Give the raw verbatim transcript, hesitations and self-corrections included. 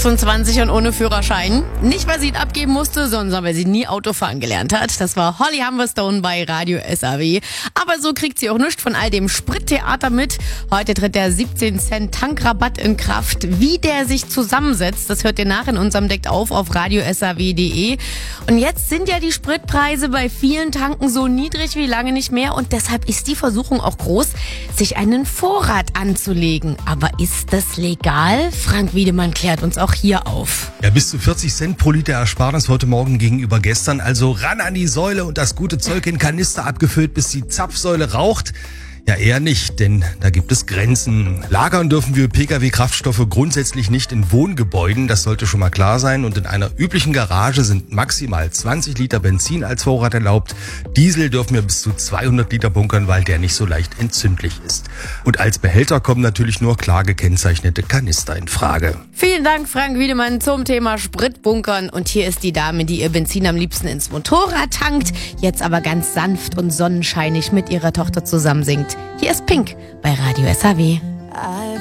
sechsundzwanzig und ohne Führerschein. Nicht, weil sie ihn abgeben musste, sondern weil sie nie Autofahren gelernt hat. Das war Holly Humberstone bei Radio S A W. Aber so kriegt sie auch nichts von all dem Sprittheater mit. Heute tritt der siebzehn Cent Tankrabatt in Kraft. Wie der sich zusammensetzt, das hört ihr nach in unserem Deckt auf auf radio s a w punkt de. Und jetzt sind ja die Spritpreise bei vielen Tanken so niedrig wie lange nicht mehr. Und deshalb ist die Versuchung auch groß, sich einen Vorrat anzulegen. Aber ist das legal? Frank Wiedemann klärt uns auch hier auf. Ja, bis zu vierzig Cent pro Liter Ersparnis heute Morgen gegenüber gestern. Also ran an die Säule und das gute Zeug in Kanister abgefüllt, bis die Zapfsäule raucht. Ja, eher nicht, denn da gibt es Grenzen. Lagern dürfen wir Pkw-Kraftstoffe grundsätzlich nicht in Wohngebäuden, das sollte schon mal klar sein. Und in einer üblichen Garage sind maximal zwanzig Liter Benzin als Vorrat erlaubt. Diesel dürfen wir bis zu zweihundert Liter bunkern, weil der nicht so leicht entzündlich ist. Und als Behälter kommen natürlich nur klar gekennzeichnete Kanister in Frage. Vielen Dank, Frank Wiedemann, zum Thema Spritbunkern. Und hier ist die Dame, die ihr Benzin am liebsten ins Motorrad tankt, jetzt aber ganz sanft und sonnenscheinig mit ihrer Tochter zusammen singt. Hier ist Pink bei Radio S A W.